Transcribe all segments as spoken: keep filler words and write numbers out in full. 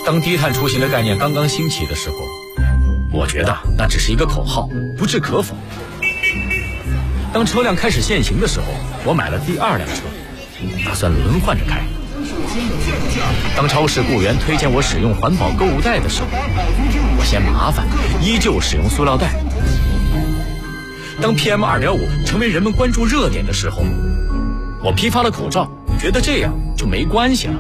当低碳出行的概念刚刚兴起的时候，我觉得那只是一个口号，不置可否。当车辆开始限行的时候，我买了第二辆车，打算轮换着开。当超市雇员推荐我使用环保购物袋的时候，我嫌麻烦，依旧使用塑料袋。当 P M 二点五 成为人们关注热点的时候，我批发了口罩，觉得这样就没关系了。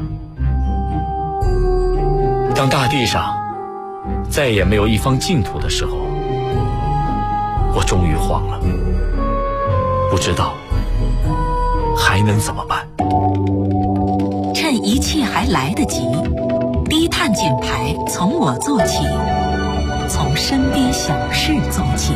当大地上再也没有一方净土的时候，我终于慌了，不知道还能怎么办。 趁一切还来得及，低碳减排从我做起，从身边小事做起。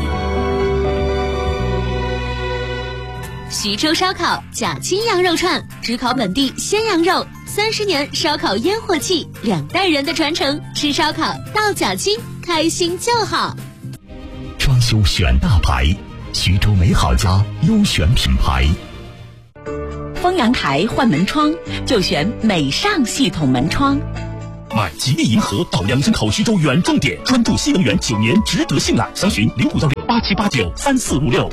徐州烧烤假青羊肉串，只烤本地鲜羊肉，三十年烧烤烟火气，两代人的传承，吃烧烤到假青，开心就好。 装修选大牌，徐州美好家优选品牌。 丰阳台换门窗就选美尚系统门窗。 买吉利银河到两江口徐州远重点，专注新能源，九年值得信赖。详询零五幺六八七八九三四五六。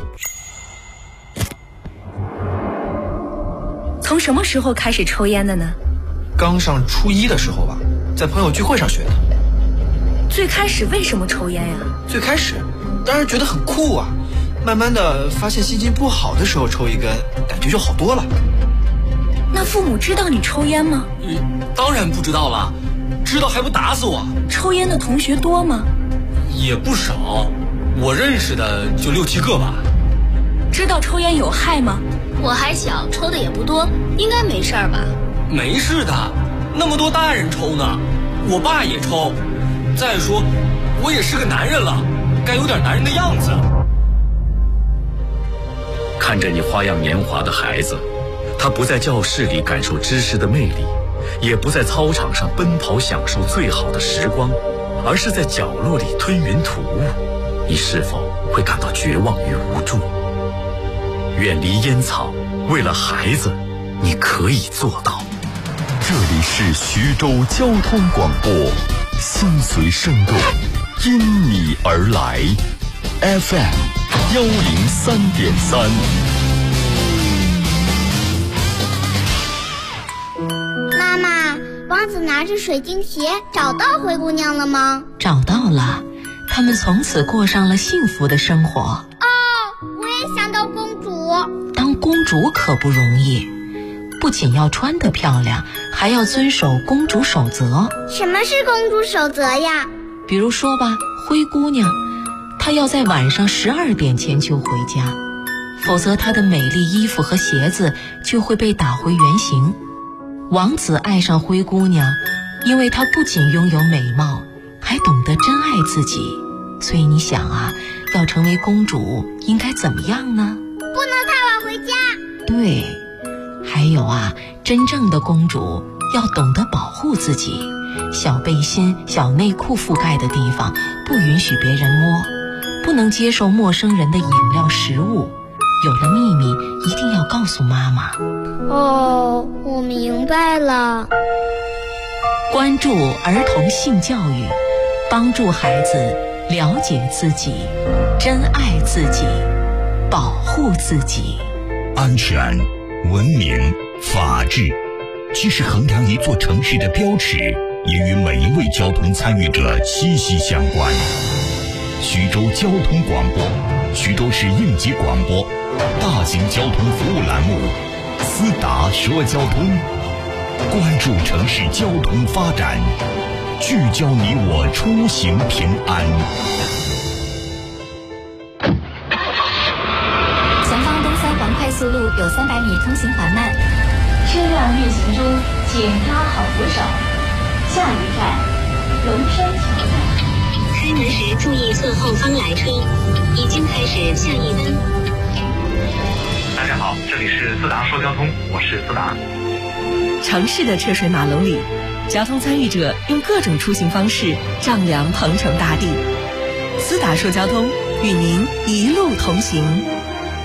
从什么时候开始抽烟的呢？ 刚上初一的时候吧，在朋友聚会上学的。 最开始为什么抽烟呀？ 最开始当然觉得很酷啊，慢慢的发现心情不好的时候抽一根，感觉就好多了。 那父母知道你抽烟吗？ 嗯，当然不知道了，知道还不打死我。 抽烟的同学多吗？ 也不少，我认识的就六七个吧。 知道抽烟有害吗？ 我还小，抽的也不多，应该没事儿吧？ 没事的，那么多大人抽呢，我爸也抽。再说，我也是个男人了，该有点男人的样子。 看着你花样年华的孩子，他不在教室里感受知识的魅力，也不在操场上奔跑享受最好的时光，而是在角落里吞云吐雾，你是否会感到绝望与无助？远离烟草，为了孩子，你可以做到。 这里是徐州交通广播，心随声动，因你而来 ，F M 幺零三点三。 妈妈，王子拿着水晶鞋找到灰姑娘了吗？ 找到了，他们从此过上了幸福的生活。 哦，我也想当公主。 当公主可不容易，不仅要穿得漂亮，还要遵守公主守则。 什么是公主守则呀？ 比如说吧，灰姑娘，她要在晚上十二点前就回家，否则她的美丽衣服和鞋子就会被打回原形。王子爱上灰姑娘，因为她不仅拥有美貌，还懂得珍爱自己。所以你想啊，要成为公主应该怎么样呢？ 不能太晚回家。 对，还有啊，真正的公主要懂得保护自己，小背心、小内裤覆盖的地方不允许别人摸，不能接受陌生人的饮料、食物。有了秘密一定要告诉妈妈。 哦，我明白了。 关注儿童性教育，帮助孩子了解自己，珍爱自己，保护自己。 安全、文明、法治，既是衡量一座城市的标尺，也与每一位交通参与者息息相关。徐州交通广播，徐州市应急广播，大型交通服务栏目，思达说交通，关注城市交通发展，聚焦你我出行平安。 前方东三环快速路有三百米通行缓慢， 车辆运行中，请拉好扶手。下一站，龙山桥站。 开门时注意侧后方来车，已经开始下一弯。 大家好，这里是思达说交通，我是思达。 城市的车水马龙里，交通参与者用各种出行方式丈量鹏程大地。思达说交通，与您一路同行。